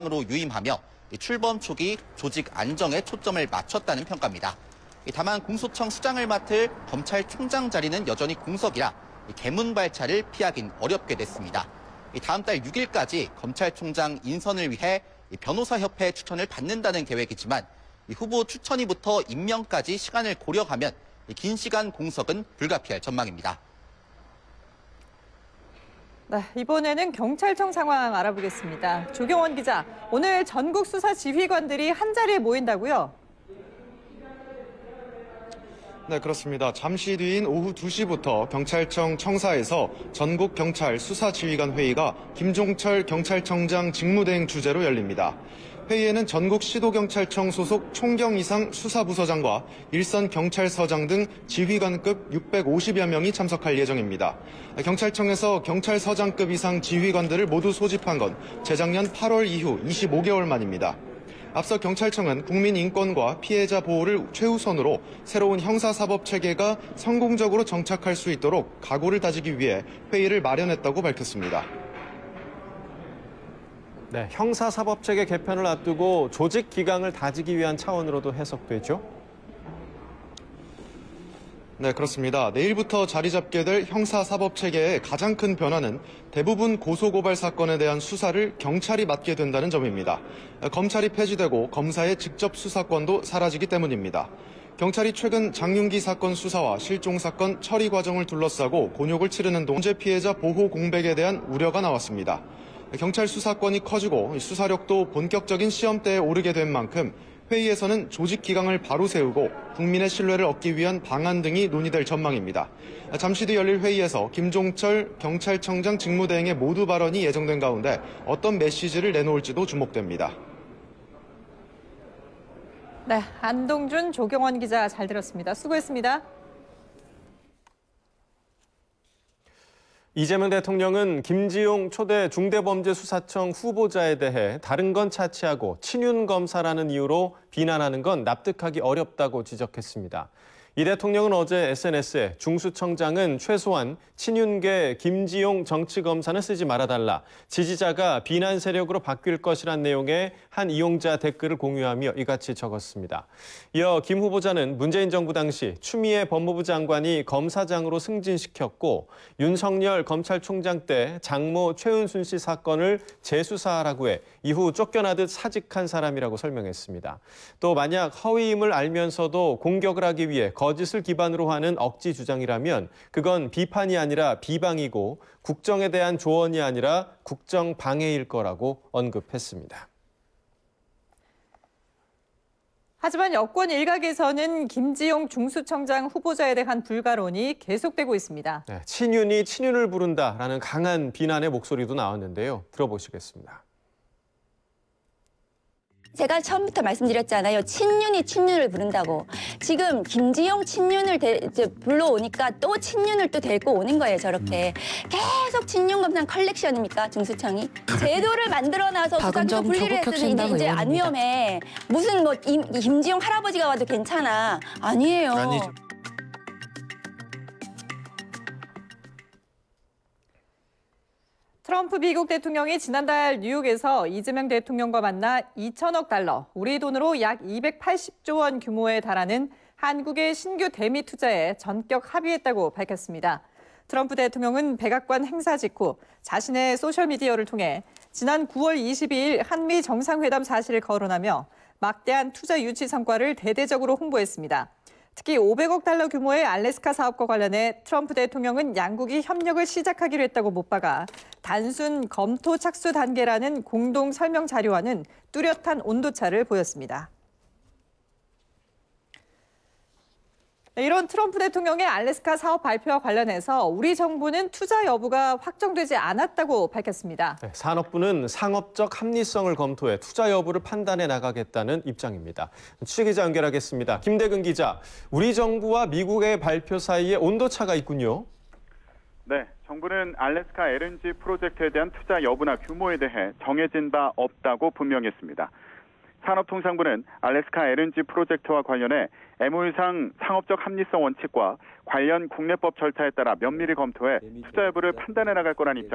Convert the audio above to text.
으로 유임하며 출범 초기 조직 안정에 초점을 맞췄다는 평가입니다. 다만 공소청 수장을 맡을 검찰총장 자리는 여전히 공석이라 개문 발차를 피하긴 어렵게 됐습니다. 다음 달 6일까지 검찰총장 인선을 위해 변호사협회 추천을 받는다는 계획이지만 후보 추천위부터 임명까지 시간을 고려하면 긴 시간 공석은 불가피할 전망입니다. 네, 이번에는 경찰청 상황 알아보겠습니다. 조경원 기자, 오늘 전국 수사 지휘관들이 한자리에 모인다고요? 네, 그렇습니다. 잠시 뒤인 오후 2시부터 경찰청 청사에서 전국 경찰 수사지휘관 회의가 김종철 경찰청장 직무대행 주재로 열립니다. 회의에는 전국 시도경찰청 소속 총경 이상 수사부서장과 일선 경찰서장 등 지휘관급 650여 명이 참석할 예정입니다. 경찰청에서 경찰서장급 이상 지휘관들을 모두 소집한 건 재작년 8월 이후 25개월 만입니다. 앞서 경찰청은 국민 인권과 피해자 보호를 최우선으로 새로운 형사사법 체계가 성공적으로 정착할 수 있도록 각오를 다지기 위해 회의를 마련했다고 밝혔습니다. 네, 형사사법체계 개편을 앞두고 조직 기강을 다지기 위한 차원으로도 해석되죠? 네, 그렇습니다. 내일부터 자리 잡게 될 형사사법체계의 가장 큰 변화는 대부분 고소고발 사건에 대한 수사를 경찰이 맡게 된다는 점입니다. 검찰이 폐지되고 검사의 직접 수사권도 사라지기 때문입니다. 경찰이 최근 장윤기 사건 수사와 실종 사건 처리 과정을 둘러싸고 곤욕을 치르는 동안 범죄 피해자 보호 공백에 대한 우려가 나왔습니다. 경찰 수사권이 커지고 수사력도 본격적인 시험대에 오르게 된 만큼 회의에서는 조직 기강을 바로 세우고 국민의 신뢰를 얻기 위한 방안 등이 논의될 전망입니다. 잠시 뒤 열릴 회의에서 김종철 경찰청장 직무대행의 모두 발언이 예정된 가운데 어떤 메시지를 내놓을지도 주목됩니다. 네, 안동준, 조경원 기자 잘 들었습니다. 수고했습니다. 이재명 대통령은 김지용 초대 중대범죄수사청 후보자에 대해 다른 건 차치하고 친윤 검사라는 이유로 비난하는 건 납득하기 어렵다고 지적했습니다. 이 대통령은 어제 SNS에 중수청장은 최소한 친윤계 김지용 정치검사는 쓰지 말아달라, 지지자가 비난 세력으로 바뀔 것이란 내용의 한 이용자 댓글을 공유하며 이같이 적었습니다. 이어 김 후보자는 문재인 정부 당시 추미애 법무부 장관이 검사장으로 승진시켰고 윤석열 검찰총장 때 장모 최은순 씨 사건을 재수사하라고 해 이후 쫓겨나듯 사직한 사람이라고 설명했습니다. 또 만약 허위임을 알면서도 공격을 하기 위해 거짓을 기반으로 하는 억지 주장이라면 그건 비판이 아니라 비방이고 국정에 대한 조언이 아니라 국정 방해일 거라고 언급했습니다. 하지만 여권 일각에서는 김지용 중수청장 후보자에 대한 불가론이 계속되고 있습니다. 네, 친윤이 친윤을 부른다라는 강한 비난의 목소리도 나왔는데요. 들어보시겠습니다. 제가 처음부터 말씀드렸잖아요. 친윤이 친윤을 부른다고. 지금 김지용 친윤을 불러오니까 또 친윤을 또 데리고 오는 거예요, 저렇게. 계속 친윤 검사 컬렉션입니까, 중수청이? 제도를 만들어놔서 수사기소 분리를 했으니 이제 안 위험해. 무슨 뭐 김지용 할아버지가 와도 괜찮아. 아니에요. 아니죠. 트럼프 미국 대통령이 지난달 뉴욕에서 이재명 대통령과 만나 2천억 달러, 우리 돈으로 약 280조 원 규모에 달하는 한국의 신규 대미 투자에 전격 합의했다고 밝혔습니다. 트럼프 대통령은 백악관 행사 직후 자신의 소셜미디어를 통해 지난 9월 22일 한미 정상회담 사실을 거론하며 막대한 투자 유치 성과를 대대적으로 홍보했습니다. 특히 500억 달러 규모의 알래스카 사업과 관련해 트럼프 대통령은 양국이 협력을 시작하기로 했다고 못 박아 단순 검토 착수 단계라는 공동 설명 자료와는 뚜렷한 온도차를 보였습니다. 이런 트럼프 대통령의 알래스카 사업 발표와 관련해서 우리 정부는 투자 여부가 확정되지 않았다고 밝혔습니다. 네, 산업부는 상업적 합리성을 검토해 투자 여부를 판단해 나가겠다는 입장입니다. 취재기자 연결하겠습니다. 김대근 기자, 우리 정부와 미국의 발표 사이에 온도차가 있군요. 네, 정부는 알래스카 LNG 프로젝트에 대한 투자 여부나 규모에 대해 정해진 바 없다고 분명히 했습니다. 산업통상부는 알래스카 LNG 프로젝트와 관련해 MOU상 상업적 합리성 원칙과 관련 국내법 절차에 따라 면밀히 검토해 투자 여부를 판단해 나갈 거란 입장.